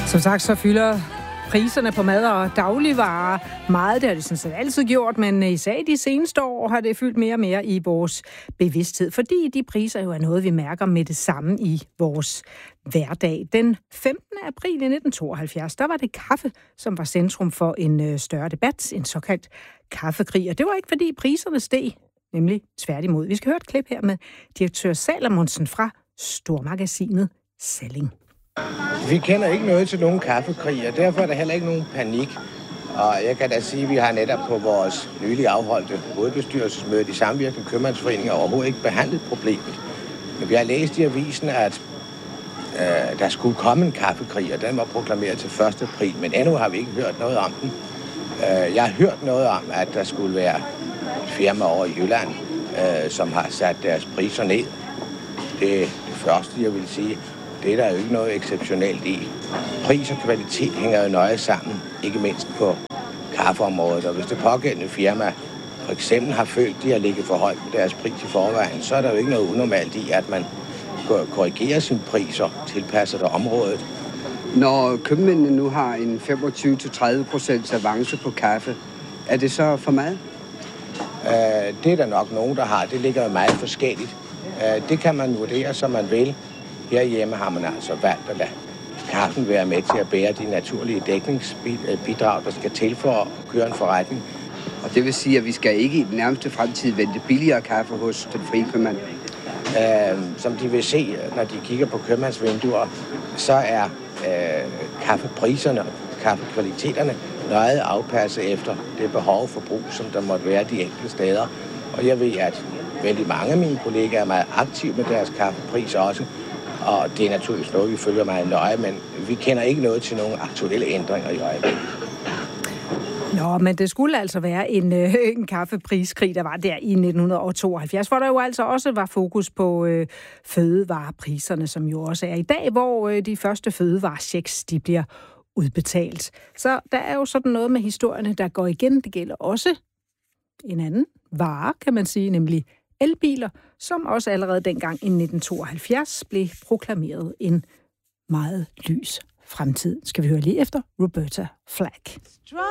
Som sagt, så fylder priserne på mad og dagligvarer meget. Det har det sådan set altid gjort, men især de seneste år har det fyldt mere og mere i vores bevidsthed, fordi de priser jo er noget, vi mærker med det samme i vores hverdag. Den 15. april 1972, der var det kaffe, som var centrum for en større debat, en såkaldt kaffekrig. Og det var ikke, fordi priserne steg, nemlig tværtimod. Vi skal høre et klip her med direktør Salomonsen fra stormagasinet Salling. Vi kender ikke noget til nogen kaffekrig, og derfor er der heller ikke nogen panik. Og jeg kan da sige, at vi har netop på vores nylig afholdte hovedbestyrelsesmøde i Samvirkende Købmandsforeninger overhovedet ikke behandlet problemet. Men vi har læst i avisen, at der skulle komme en kaffekrig, og den var proklameret til 1. april, men endnu har vi ikke hørt noget om den. Jeg har hørt noget om, at der skulle være et firma over i Jylland, som har sat deres priser ned. Det er det første, jeg vil sige. Det er der jo ikke noget exceptionelt i. Pris og kvalitet hænger jo nøje sammen, ikke mindst på kaffeområdet. Og hvis det pågældende firma for eksempel har følt, de har ligget for højt på deres pris i forvejen, så er der jo ikke noget unormalt i, at man korrigerer sine priser, tilpasser det området. Når købmændene nu har en 25-30% avance på kaffe, er det så for meget? Det er der nok nogen, der har. Det ligger jo meget forskelligt. Det kan man vurdere, som man vil. Herhjemme har man altså valgt at lade kaffen være med til at bære de naturlige dækningsbidrag, der skal til for at køre en forretning. Og det vil sige, at vi skal ikke i den nærmeste fremtid vente billigere kaffe hos den frie købmand? Som de vil se, når de kigger på købmandsvinduer, så er kaffepriserne og kaffekvaliteterne nøje afpasset efter det behov for brug, som der måtte være de enkelte steder. Og jeg ved, at vældig mange af mine kollegaer er meget aktive med deres kaffepriser også. Og det er naturligvis noget, vi følger meget nøje, men vi kender ikke noget til nogle aktuelle ændringer i øjeblikket. Nå, men det skulle altså være en kaffepriskrig, der var der i 1972, hvor der jo altså også var fokus på fødevarepriserne, som jo også er i dag, hvor de første fødevarechecks, de bliver udbetalt. Så der er jo sådan noget med historierne, der går igen. Det gælder også en anden vare, kan man sige, nemlig elbiler, som også allerede dengang i 1972 blev proklameret en meget lys fremtid. Skal vi høre lige efter Roberta Flack.